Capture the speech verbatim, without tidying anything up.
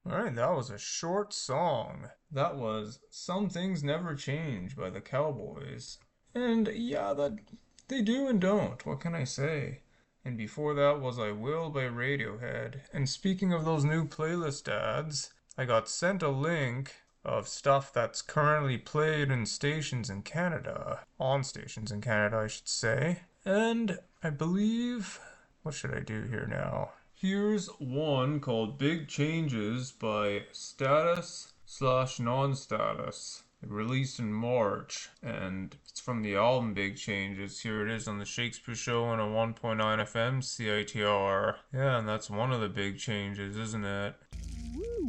Alright, that was a short song. That was Some Things Never Change by the Cowboys. And yeah, that they do and don't. What can I say? And before that was I Will by Radiohead. And speaking of those new playlist ads, I got sent a link of stuff that's currently played in stations in Canada. On stations in Canada, I should say. And I believe. What should I do here now? Here's one called Big Changes by Status slash Non-Status. Released in March, and it's from the album Big Changes. Here it is on the Shakespeare Show on a one point nine F M C I T R. Yeah, and that's one of the big changes, isn't it?